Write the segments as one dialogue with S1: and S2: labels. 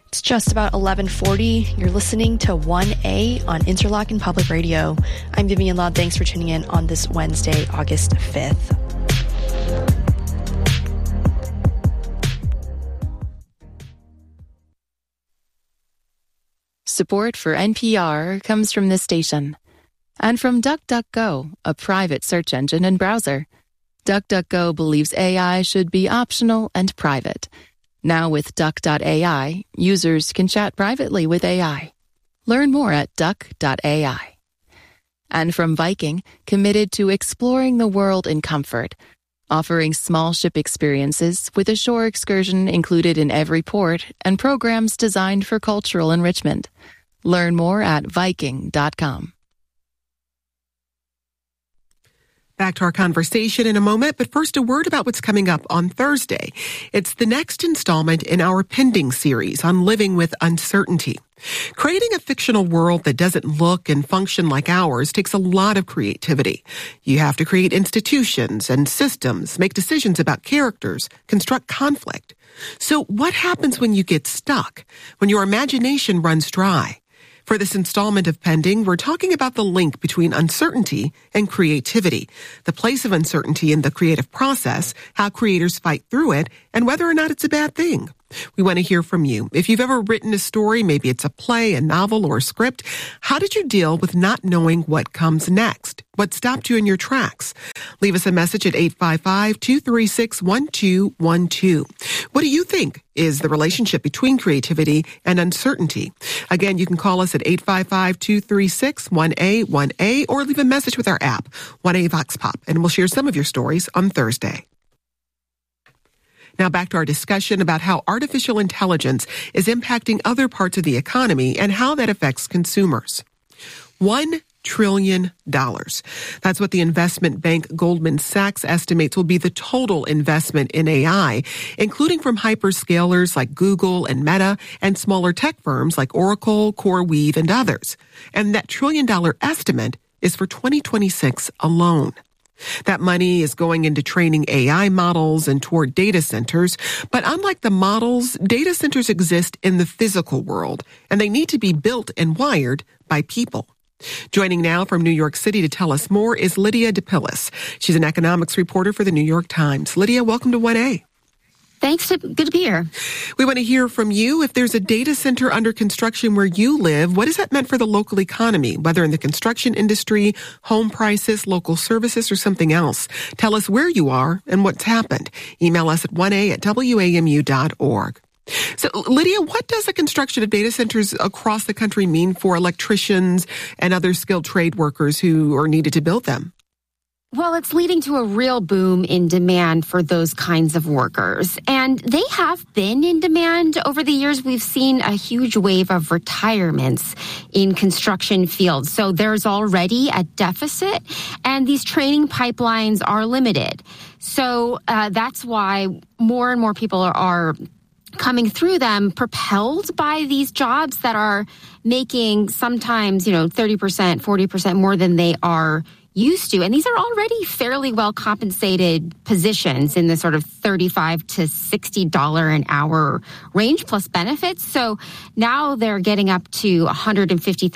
S1: It's just about 11:40. You're listening to 1A on Interlochen Public Radio. I'm Vivian Law. Thanks for tuning in on this Wednesday, August 5th.
S2: Support for NPR comes from this station and from DuckDuckGo, a private search engine and browser. DuckDuckGo believes AI should be optional and private. Now with Duck.ai, users can chat privately with AI. Learn more at Duck.ai. And from Viking, committed to exploring the world in comfort, offering small ship experiences with a shore excursion included in every port and programs designed for cultural enrichment. Learn more at Viking.com.
S3: Back to our conversation in a moment, but first a word about what's coming up on Thursday. It's the next installment in our pending series on living with uncertainty. Creating a fictional world that doesn't look and function like ours takes a lot of creativity. You have to create institutions and systems, make decisions about characters, construct conflict. So what happens when you get stuck, when your imagination runs dry? For this installment of Pending, we're talking about the link between uncertainty and creativity, the place of uncertainty in the creative process, how creators fight through it, and whether or not it's a bad thing. We want to hear from you. If you've ever written a story, maybe it's a play, a novel, or a script, how did you deal with not knowing what comes next? What stopped you in your tracks? Leave us a message at 855-236-1212. What do you think is the relationship between creativity and uncertainty? Again, you can call us at 855-236-1A1A or leave a message with our app, 1A Vox Pop, and we'll share some of your stories on Thursday. Now back to our discussion about how artificial intelligence is impacting other parts of the economy and how that affects consumers. $1 trillion. That's what the investment bank Goldman Sachs estimates will be the total investment in AI, including from hyperscalers like Google and Meta and smaller tech firms like Oracle, CoreWeave, and others. And that $1 trillion estimate is for 2026 alone. That money is going into training AI models and toward data centers. But unlike the models, data centers exist in the physical world, and they need to be built and wired by people. Joining now from New York City to tell us more is Lydia DePillis. She's an economics reporter for the New York Times. Lydia, welcome to 1A.
S4: Thanks. Good to be here.
S3: We want to hear from you. If there's a data center under construction where you live, what has that meant for the local economy, whether in the construction industry, home prices, local services, or something else? Tell us where you are and what's happened. Email us at 1a@wamu.org. So, Lydia, what does the construction of data centers across the country mean for electricians and other skilled trade workers who are needed to build them?
S4: Well, it's leading to a real boom in demand for those kinds of workers. And they have been in demand over the years. We've seen a huge wave of retirements in construction fields. So there's already a deficit, and these training pipelines are limited. So that's why more and more people are coming through them, propelled by these jobs that are making sometimes, 30%, 40% more than they are used to. And these are already fairly well compensated positions in the sort of $35 to $60 an hour range plus benefits. So now they're getting up to $150,000,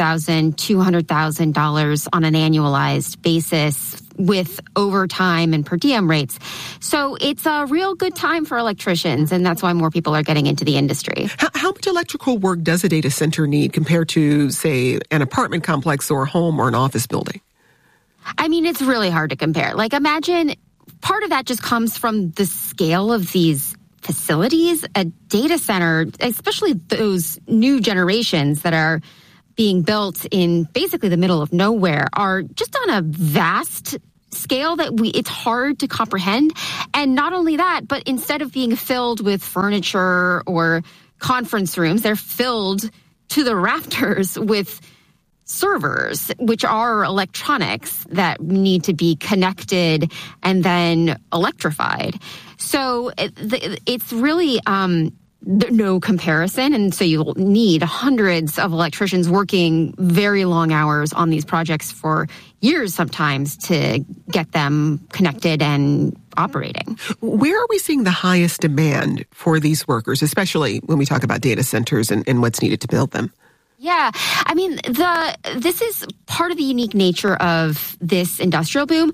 S4: $200,000 on an annualized basis with overtime and per diem rates. So it's a real good time for electricians, and that's why more people are getting into the industry.
S3: How much electrical work does a data center need compared to, say, an apartment complex or a home or an office building?
S4: I mean, it's really hard to compare. Like, imagine part of that just comes from the scale of these facilities. A data center, especially those new generations that are being built in basically the middle of nowhere, are just on a vast scale that it's hard to comprehend. And not only that, but instead of being filled with furniture or conference rooms, they're filled to the rafters with servers, which are electronics that need to be connected and then electrified. So it's really no comparison. And so you'll need hundreds of electricians working very long hours on these projects for years sometimes to get them connected and operating.
S3: Where are we seeing the highest demand for these workers, especially when we talk about data centers and what's needed to build them?
S4: Yeah, I mean, this is part of the unique nature of this industrial boom.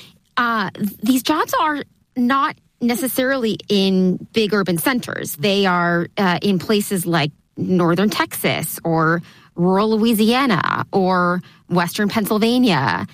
S4: These jobs are not necessarily in big urban centers. They are in places like northern Texas or rural Louisiana or western Pennsylvania.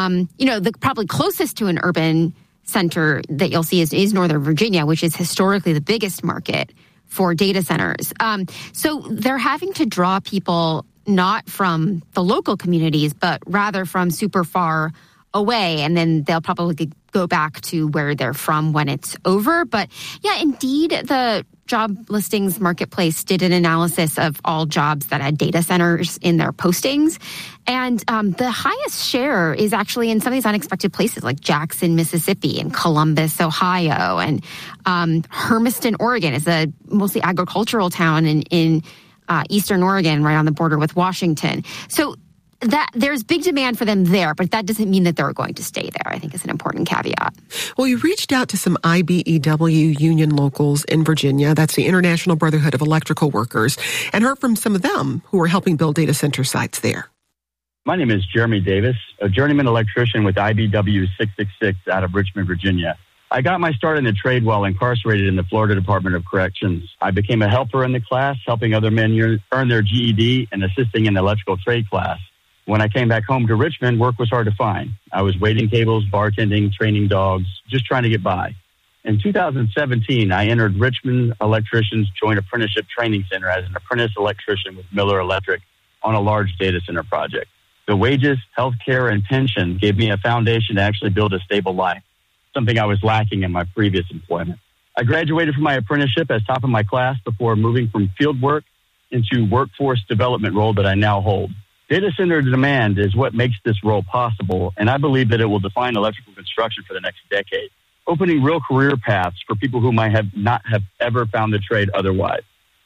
S4: The probably closest to an urban center that you'll see is Northern Virginia, which is historically the biggest market for data centers. So they're having to draw people not from the local communities, but rather from super far away, and then they'll probably go back to where they're from when it's over. But yeah, indeed, the job listings marketplace did an analysis of all jobs that had data centers in their postings. And the highest share is actually in some of these unexpected places like Jackson, Mississippi, and Columbus, Ohio, and Hermiston, Oregon is a mostly agricultural town in Eastern Oregon, right on the border with Washington. So that there's big demand for them there, but that doesn't mean that they're going to stay there, I think is an important caveat.
S3: Well, you reached out to some IBEW union locals in Virginia, that's the International Brotherhood of Electrical Workers, and heard from some of them who are helping build data center sites there.
S5: My name is Jeremy Davis, a journeyman electrician with IBEW 666 out of Richmond, Virginia. I got my start in the trade while incarcerated in the Florida Department of Corrections. I became a helper in the class, helping other men earn their GED and assisting in the electrical trade class. When I came back home to Richmond, work was hard to find. I was waiting tables, bartending, training dogs, just trying to get by. In 2017, I entered Richmond Electricians Joint Apprenticeship Training Center as an apprentice electrician with Miller Electric on a large data center project. The wages, health care, and pension gave me a foundation to actually build a stable life, something I was lacking in my previous employment. I graduated from my apprenticeship as top of my class before moving from field work into workforce development role that I now hold. Data center demand is what makes this role possible, and I believe that it will define electrical construction for the next decade, opening real career paths for people who might not have ever found the trade otherwise.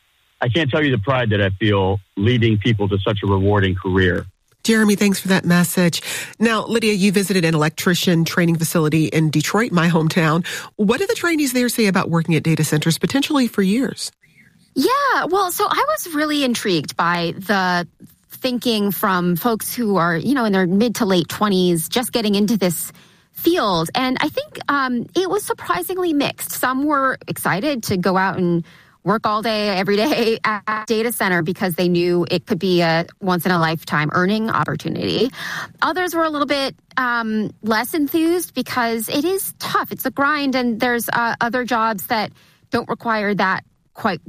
S5: I can't tell you the pride that I feel leading people to such a rewarding career.
S3: Jeremy, thanks for that message. Now, Lydia, you visited an electrician training facility in Detroit, my hometown. What do the trainees there say about working at data centers potentially for years?
S4: Yeah, well, so I was really intrigued by the thinking from folks who are, in their mid to late 20s, just getting into this field. And I think it was surprisingly mixed. Some were excited to go out and work all day, every day at a data center because they knew it could be a once-in-a-lifetime earning opportunity. Others were a little bit less enthused because it is tough. It's a grind, and there's other jobs that don't require that quite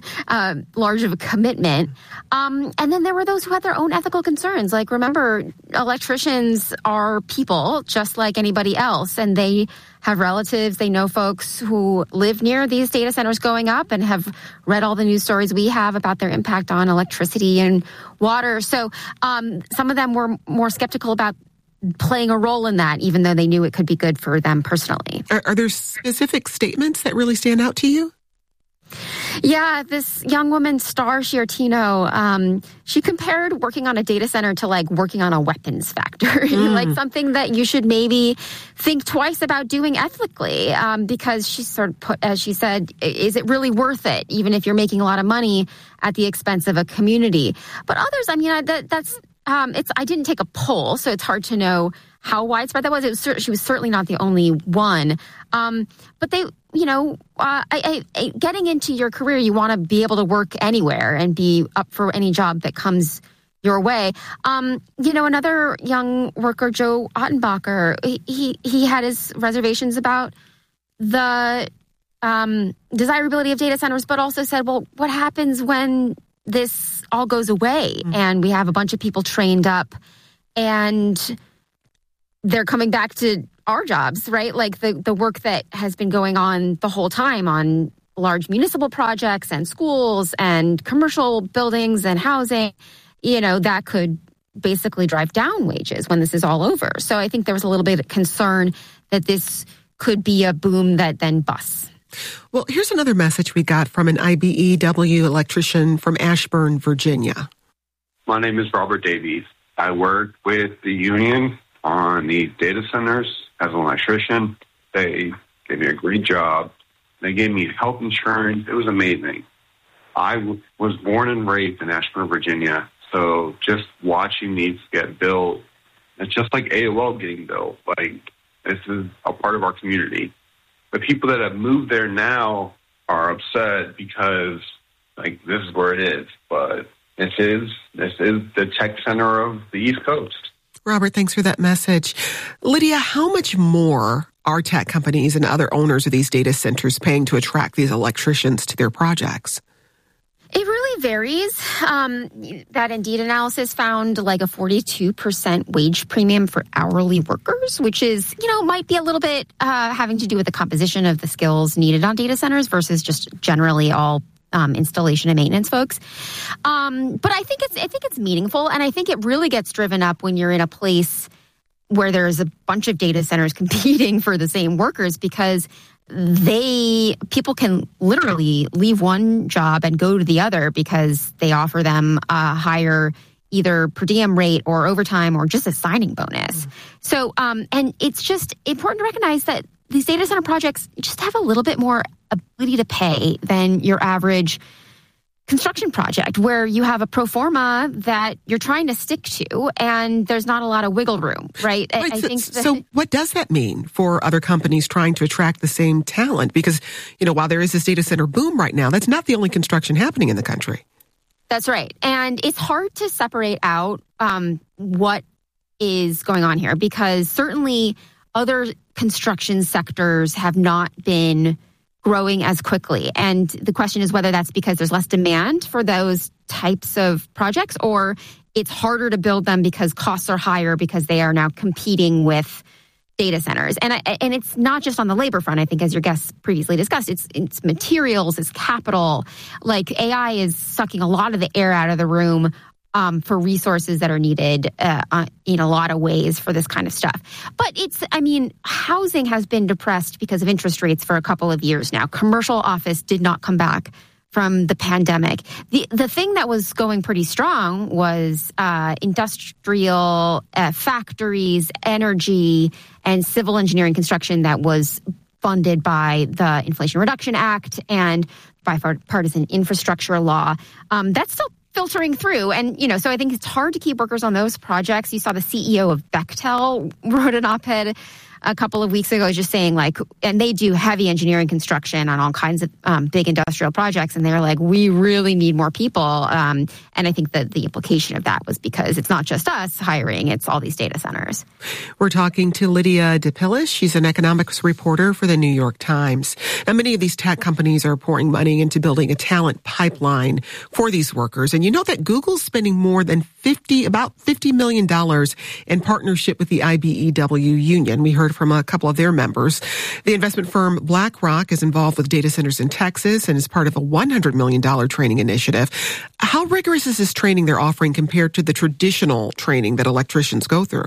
S4: large of a commitment. And then there were those who had their own ethical concerns. Like, remember, electricians are people just like anybody else, and they have relatives. They know folks who live near these data centers going up and have read all the news stories we have about their impact on electricity and water. So some of them were more skeptical about playing a role in that, even though they knew it could be good for them personally.
S3: Are there specific statements that really stand out to you?
S4: Yeah, this young woman, Star Sciortino, she compared working on a data center to like working on a weapons factory, like something that you should maybe think twice about doing ethically, because she sort of put, as she said, is it really worth it, even if you're making a lot of money at the expense of a community? But others, I mean, I didn't take a poll, so it's hard to know how widespread that was. She was certainly not the only one. But they, getting into your career, you want to be able to work anywhere and be up for any job that comes your way. Another young worker, Joe Ottenbacher, he had his reservations about the desirability of data centers, but also said, well, what happens when this all goes away and we have a bunch of people trained up and they're coming back to our jobs, right? Like the work that has been going on the whole time on large municipal projects and schools and commercial buildings and housing, that could basically drive down wages when this is all over. So I think there was a little bit of concern that this could be a boom that then busts.
S3: Well, here's another message we got from an IBEW electrician from Ashburn, Virginia.
S6: My name is Robert Davies. I work with the union on these data centers as an electrician. They gave me a great job. They gave me health insurance. It was amazing. I was born and raised in Ashburn, Virginia, so just watching these get built, it's just like AOL getting built. Like, this is a part of our community. The people that have moved there now are upset because, like, this is where it is. But this is the tech center of the East Coast.
S3: Robert, thanks for that message. Lydia, how much more are tech companies and other owners of these data centers paying to attract these electricians to their projects?
S4: It really varies. That Indeed analysis found like a 42% wage premium for hourly workers, which is, might be a little bit having to do with the composition of the skills needed on data centers versus just generally all installation and maintenance folks. But I think it's meaningful, and I think it really gets driven up when you're in a place where there's a bunch of data centers competing for the same workers, because people can literally leave one job and go to the other because they offer them a higher either per diem rate or overtime or just a signing bonus. So, and it's just important to recognize that these data center projects just have a little bit more ability to pay than your average construction project, where you have a pro forma that you're trying to stick to, and there's not a lot of wiggle room, right?
S3: So what does that mean for other companies trying to attract the same talent? Because, while there is this data center boom right now, that's not the only construction happening in the country.
S4: That's right. And it's hard to separate out what is going on here, because certainly other construction sectors have not been growing as quickly. And the question is whether that's because there's less demand for those types of projects, or it's harder to build them because costs are higher because they are now competing with data centers. And it's not just on the labor front. I think, as your guests previously discussed, it's materials, it's capital. Like, AI is sucking a lot of the air out of the room for resources that are needed in a lot of ways for this kind of stuff. But housing has been depressed because of interest rates for a couple of years now. Commercial office did not come back from the pandemic. The thing that was going pretty strong was industrial factories, energy, and civil engineering construction that was funded by the Inflation Reduction Act and bipartisan infrastructure law. That's still filtering through. And, so I think it's hard to keep workers on those projects. You saw the CEO of Bechtel wrote an op-ed a couple of weeks ago just saying, and they do heavy engineering construction on all kinds of big industrial projects. And they're like, we really need more people. And I think that the implication of that was because it's not just us hiring, it's all these data centers.
S3: We're talking to Lydia DePillis. She's an economics reporter for the New York Times. Now, many of these tech companies are pouring money into building a talent pipeline for these workers. And you know that Google's spending more than about $50 million in partnership with the IBEW union. We heard from a couple of their members. The investment firm BlackRock is involved with data centers in Texas and is part of a $100 million training initiative. How rigorous is this training they're offering compared to the traditional training that electricians go through?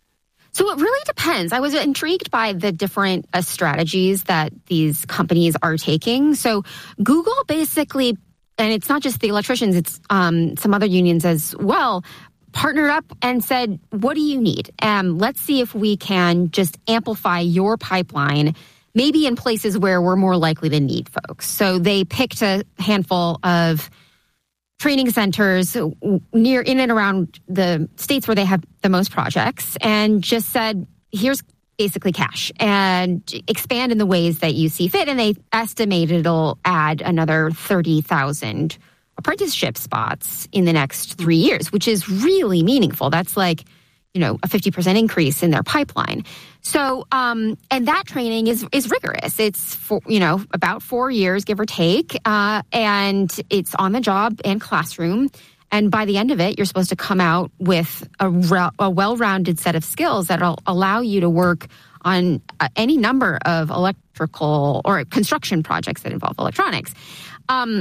S4: So it really depends. I was intrigued by the different strategies that these companies are taking. So Google basically, and it's not just the electricians, it's some other unions as well, partnered up and said, what do you need? Let's see if we can just amplify your pipeline, maybe in places where we're more likely to need folks. So they picked a handful of training centers near in and around the states where they have the most projects and just said, here's basically cash and expand in the ways that you see fit. And they estimate it'll add another 30,000 apprenticeship spots in the next 3 years, which is really meaningful. That's like, a 50% increase in their pipeline. So, and that training is rigorous. It's about 4 years, give or take, and it's on the job and classroom. And by the end of it, you're supposed to come out with a well-rounded set of skills that'll allow you to work on any number of electrical or construction projects that involve electronics.